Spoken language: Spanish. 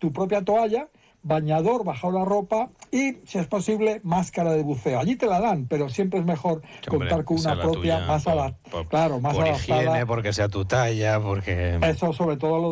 tu propia toalla, bañador bajo la ropa y, si es posible, máscara de buceo. Allí te la dan, pero siempre es mejor contar con una propia más adaptada. Por higiene, porque sea tu talla, porque... Eso, sobre todo lo